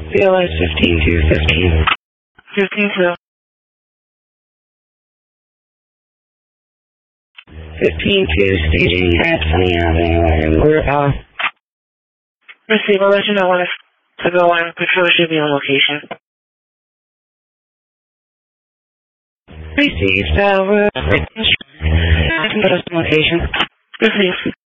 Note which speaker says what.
Speaker 1: CLS 15215.
Speaker 2: 15-2.
Speaker 1: 15-2, staging at Sunny Avenue. We're off.
Speaker 2: Receive, I'll let you know when it's to go on. Patrol should be on location.
Speaker 1: Received. We're location.
Speaker 2: Receive.